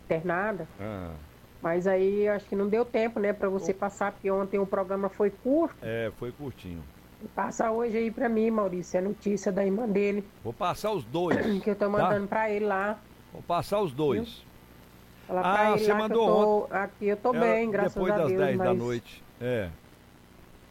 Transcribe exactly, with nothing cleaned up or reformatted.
internada. Ah. Mas aí acho que não deu tempo, né, pra você passar, porque ontem o programa foi curto. É, foi curtinho. Passa hoje aí pra mim, Maurício, a notícia da irmã dele, Vou passar os dois, que eu tô tá? mandando pra ele lá, Vou passar os viu? dois. Falar pra Ah, ele você lá que eu mandou tô, ontem. aqui eu tô Era bem, graças depois a das Deus, dez da mas noite. É.